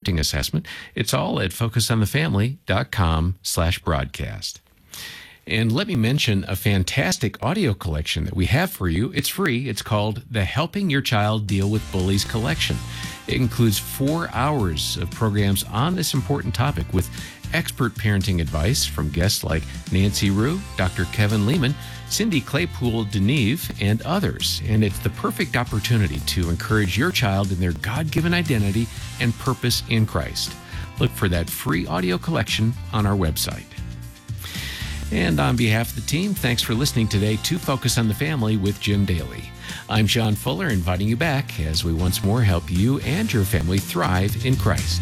parenting assessment. It's all at focusonthefamily.com/broadcast. And let me mention a fantastic audio collection that we have for you. It's free. It's called the Helping Your Child Deal with Bullies collection. It includes 4 hours of programs on this important topic with expert parenting advice from guests like Nancy Rue, Dr. Kevin Lehman, Cindy Claypool-Deneve, and others. And it's the perfect opportunity to encourage your child in their God-given identity and purpose in Christ. Look for that free audio collection on our website. And on behalf of the team, thanks for listening today to Focus on the Family with Jim Daly. I'm John Fuller, inviting you back as we once more help you and your family thrive in Christ.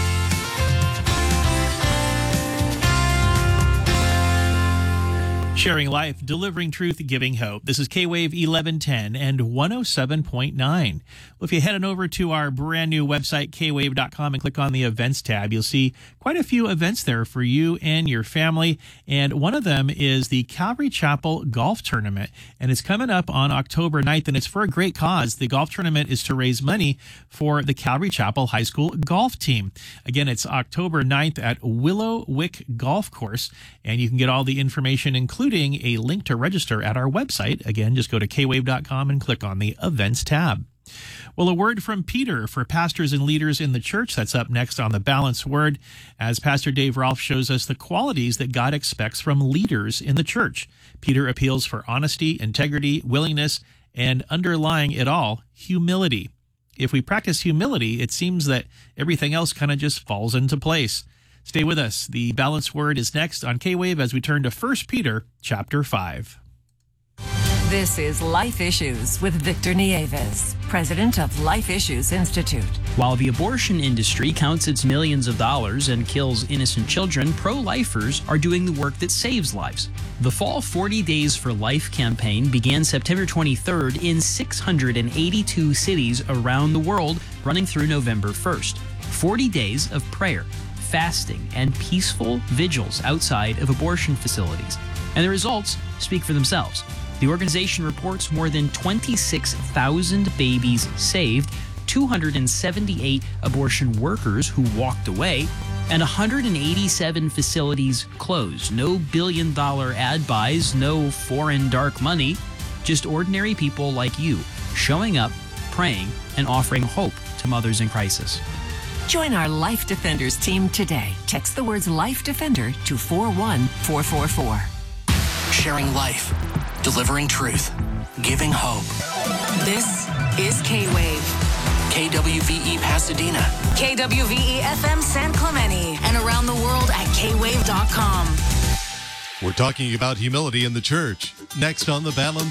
Sharing life, delivering truth, giving hope. This is K-Wave 1110 and 107.9. Well, if you head on over to our brand new website, kwave.com, and click on the events tab, you'll see quite a few events there for you and your family. And one of them is the Calvary Chapel Golf Tournament. And it's coming up on October 9th, and it's for a great cause. The golf tournament is to raise money for the Calvary Chapel High School golf team. Again, it's October 9th at Willow Wick Golf Course, and you can get all the information, including a link to register at our website. Again, just go to kwave.com and click on the events tab. Well, a word from Peter for pastors and leaders in the church. That's up next on the Balanced Word, as Pastor Dave Rolfe shows us the qualities that God expects from leaders in the church. Peter appeals for honesty, integrity, willingness, and underlying it all, humility. If we practice humility, it seems that everything else kind of just falls into place. Stay with us. The Balanced Word is next on K-Wave as we turn to 1 Peter chapter 5. This is Life Issues with Victor Nieves, president of Life Issues Institute. While the abortion industry counts its millions of dollars and kills innocent children, pro-lifers are doing the work that saves lives. The Fall 40 Days for Life campaign began September 23rd in 682 cities around the world, running through November 1st. 40 days of prayer, fasting, and peaceful vigils outside of abortion facilities. And the results speak for themselves. The organization reports more than 26,000 babies saved, 278 abortion workers who walked away, and 187 facilities closed. No billion-dollar ad buys, no foreign dark money, just ordinary people like you showing up, praying, and offering hope to mothers in crisis. Join our Life Defenders team today. Text the words Life Defender to 41444. Sharing life, delivering truth, giving hope. This is K-Wave. KWVE Pasadena. KWVE FM San Clemente. And around the world at kwave.com. We're talking about humility in the church. Next on The Balanced